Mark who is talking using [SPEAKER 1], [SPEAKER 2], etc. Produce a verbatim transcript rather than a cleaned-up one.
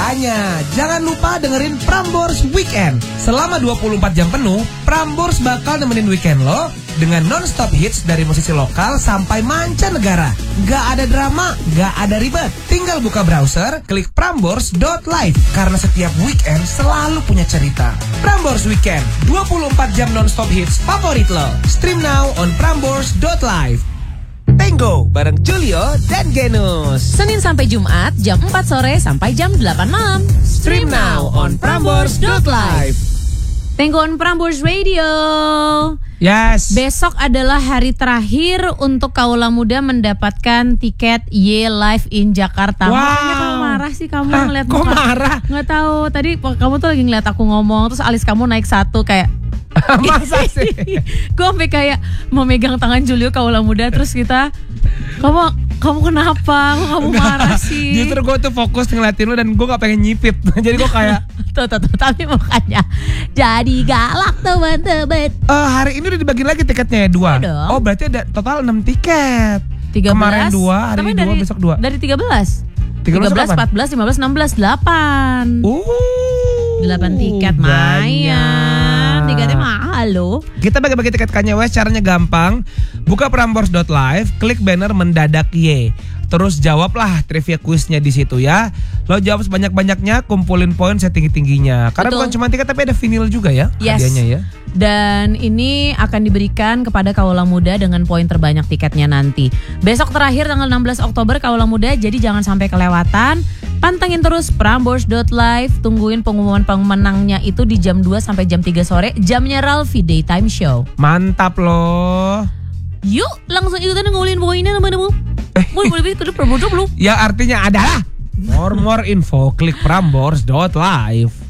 [SPEAKER 1] Makanya, jangan lupa dengerin Prambors Weekend. Selama dua puluh empat jam penuh, Prambors bakal nemenin weekend lo dengan non-stop hits dari musisi lokal sampai mancanegara. Gak ada drama, gak ada ribet. Tinggal buka browser, klik prambors dot live. Karena setiap weekend selalu punya cerita. Prambors Weekend, dua puluh empat jam non-stop hits favorit lo. Stream now on prambors dot live. Tango bareng Julio dan Genus.
[SPEAKER 2] Senin sampai Jumat jam empat sore sampai jam delapan malam.
[SPEAKER 1] Stream now on prambors dot live.
[SPEAKER 2] Tango on Prambors Radio.
[SPEAKER 1] Yes.
[SPEAKER 2] Besok adalah hari terakhir untuk kaula muda mendapatkan tiket Y Live in Jakarta.
[SPEAKER 1] Wow.
[SPEAKER 2] Makanya kamu marah sih kamu
[SPEAKER 1] Hah,
[SPEAKER 2] ngeliat
[SPEAKER 1] kok
[SPEAKER 2] muka.
[SPEAKER 1] marah?
[SPEAKER 2] Nggak tahu. Tadi kamu tuh lagi ngeliat aku ngomong, terus alis kamu naik satu kayak.
[SPEAKER 1] Masa sih?
[SPEAKER 2] Gue sampai kayak memegang tangan Julio kaula muda, terus kita, kamu kamu kenapa? Kok kamu marah sih?
[SPEAKER 1] Justru gue tuh fokus ngeliatin lu dan gue gak pengen nyipit. Jadi gue kayak
[SPEAKER 2] tuh, tuh, tuh, tapi mukanya jadi galak teman-teman.
[SPEAKER 1] uh, hari ini udah dibagi lagi tiketnya ya, dua.
[SPEAKER 2] Iya dong.
[SPEAKER 1] Oh berarti ada total enam tiket.
[SPEAKER 2] tiga belas
[SPEAKER 1] Kemarin dua, hari
[SPEAKER 2] tapi
[SPEAKER 1] ini dua,
[SPEAKER 2] dari,
[SPEAKER 1] besok dua.
[SPEAKER 2] Dari tiga belas
[SPEAKER 1] tiga belas,
[SPEAKER 2] empat belas, lima belas, enam belas, delapan
[SPEAKER 1] Uh,
[SPEAKER 2] delapan tiket, Mayan. Tiketnya mahal loh.
[SPEAKER 1] Kita bagi-bagi tiket Kanye West, caranya gampang. Buka prambors dot live, klik banner mendadak Y. Terus jawablah trivia quiznya di situ ya. Lo jawab sebanyak-banyaknya, kumpulin poin setinggi-tingginya. Karena
[SPEAKER 2] Betul.
[SPEAKER 1] bukan cuma tiket tapi ada vinyl juga ya,
[SPEAKER 2] Yes.
[SPEAKER 1] hadiahnya ya.
[SPEAKER 2] Dan ini akan diberikan kepada kaula muda dengan poin terbanyak tiketnya nanti. Besok terakhir tanggal enam belas Oktober kaula muda, jadi jangan sampai kelewatan. Pantengin terus prambors dot live, tungguin pengumuman pemenangnya itu di jam dua sampai jam tiga sore, jamnya Ralfi Daytime Show.
[SPEAKER 1] Mantap loh.
[SPEAKER 2] Yuk, langsung ikutan ngulin poinnya teman-teman. Mau boleh ke depan lu.
[SPEAKER 1] Ya artinya adalah more more info, klik prambors dot live.